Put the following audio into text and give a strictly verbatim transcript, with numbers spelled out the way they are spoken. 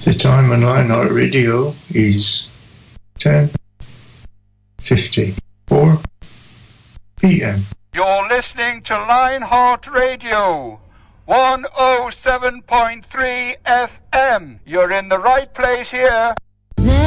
The time on Lionheart Radio is ten fifty-four p m. You're listening to Lionheart Radio, one oh seven point three F M. You're in the right place here.